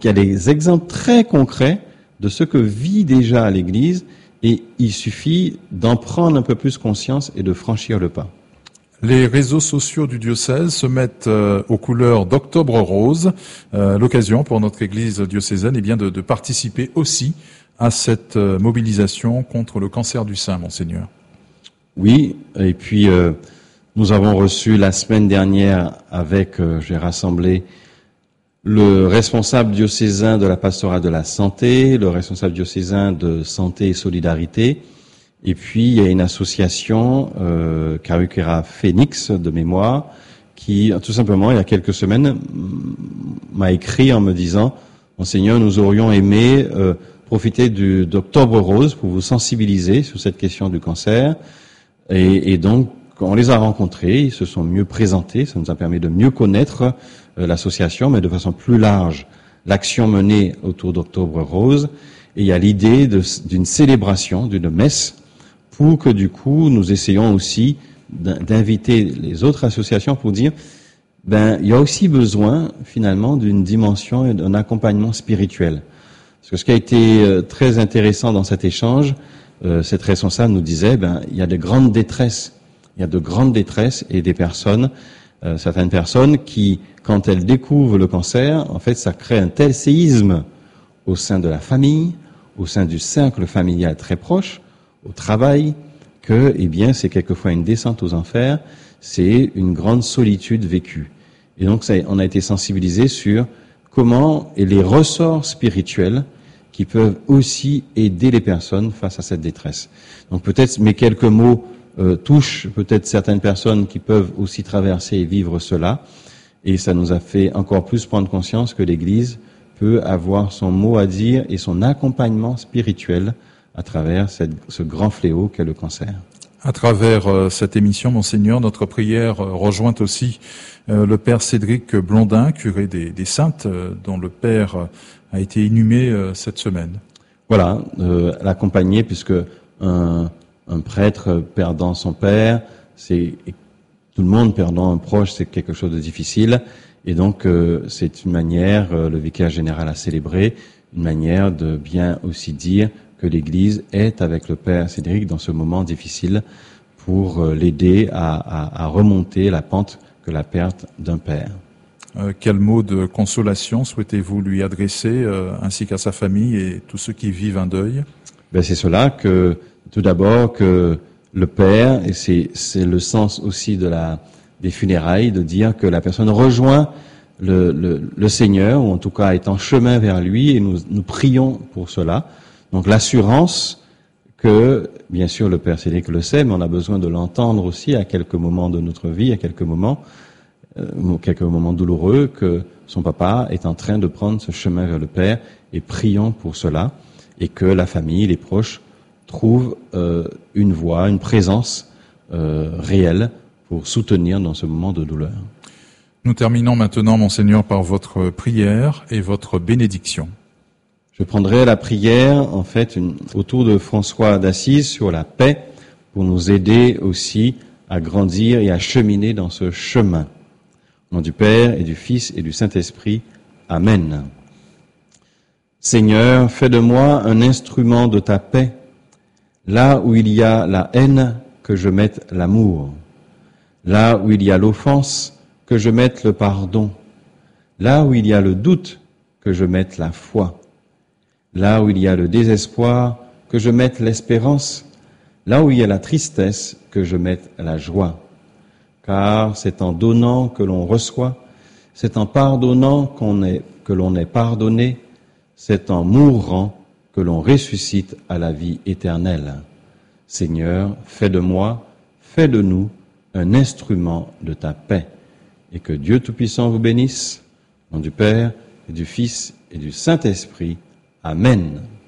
qu'il y a des exemples très concrets de ce que vit déjà l'Église, et il suffit d'en prendre un peu plus conscience et de franchir le pas. Les réseaux sociaux du diocèse se mettent aux couleurs d'Octobre Rose, l'occasion pour notre Église diocésaine eh bien de participer aussi à cette mobilisation contre le cancer du sein, Monseigneur. Oui, et puis nous avons reçu la semaine dernière j'ai rassemblé le responsable diocésain de la pastorale de la santé, le responsable diocésain de santé et solidarité, et puis il y a une association, Carukera Phoenix de mémoire, qui tout simplement il y a quelques semaines m'a écrit en me disant « Monseigneur, nous aurions aimé profiter d'Octobre Rose pour vous sensibiliser sur cette question du cancer ». Et donc, quand on les a rencontrés, ils se sont mieux présentés, ça nous a permis de mieux connaître l'association, mais de façon plus large, l'action menée autour d'Octobre Rose. Et il y a l'idée d'une célébration, d'une messe, pour que du coup, nous essayons aussi d'inviter les autres associations pour dire, il y a aussi besoin, finalement, d'une dimension et d'un accompagnement spirituel. Parce que ce qui a été très intéressant dans cet échange, cette responsable nous disait, il y a de grandes détresses. Il y a de grandes détresses et des personnes, certaines personnes qui, quand elles découvrent le cancer, en fait, ça crée un tel séisme au sein de la famille, au sein du cercle familial très proche, au travail, que, c'est quelquefois une descente aux enfers, c'est une grande solitude vécue. Et donc, on a été sensibilisés sur comment et les ressorts spirituels qui peuvent aussi aider les personnes face à cette détresse. Donc peut-être mes quelques mots touchent peut-être certaines personnes qui peuvent aussi traverser et vivre cela, et ça nous a fait encore plus prendre conscience que l'Église peut avoir son mot à dire et son accompagnement spirituel à travers ce grand fléau qu'est le cancer. À travers cette émission, Monseigneur, notre prière rejoint aussi le Père Cédric Blondin, curé des Saintes, dont le Père a été inhumé cette semaine. Voilà, l'accompagner, puisque un prêtre perdant son père, tout le monde perdant un proche, c'est quelque chose de difficile, et donc c'est une manière, le vicaire général a célébré, une manière de bien aussi dire que l'Église est avec le Père Cédric dans ce moment difficile pour l'aider à remonter la pente que la perte d'un père. Quel mot de consolation souhaitez-vous lui adresser, ainsi qu'à sa famille et tous ceux qui vivent un deuil? C'est cela que, tout d'abord, que le père, et c'est le sens aussi des funérailles, de dire que la personne rejoint le Seigneur, ou en tout cas est en chemin vers lui, et nous prions pour cela. Donc l'assurance que, bien sûr, le Père Cédric le sait, mais on a besoin de l'entendre aussi à quelques moments de notre vie, à quelques moments douloureux, que son papa est en train de prendre ce chemin vers le Père, et prions pour cela, et que la famille, les proches, trouvent une voie, une présence réelle pour soutenir dans ce moment de douleur. Nous terminons maintenant, Monseigneur, par votre prière et votre bénédiction. Je prendrai la prière, en fait, autour de François d'Assise sur la paix, pour nous aider aussi à grandir et à cheminer dans ce chemin. Au nom du Père et du Fils et du Saint-Esprit. Amen. Seigneur, fais de moi un instrument de ta paix. Là où il y a la haine, que je mette l'amour. Là où il y a l'offense, que je mette le pardon. Là où il y a le doute, que je mette la foi. Là où il y a le désespoir, que je mette l'espérance. Là où il y a la tristesse, que je mette la joie. Car c'est en donnant que l'on reçoit, c'est en pardonnant que l'on est pardonné, c'est en mourant que l'on ressuscite à la vie éternelle. Seigneur, fais de moi, fais de nous un instrument de ta paix. Et que Dieu Tout-Puissant vous bénisse, au nom du Père et du Fils et du Saint-Esprit. Amen.